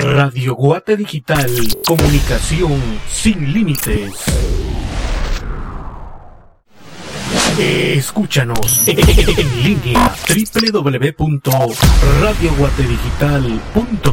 Radio Guate Digital, comunicación sin límites. Escúchanos en línea www.radioguatedigital.com.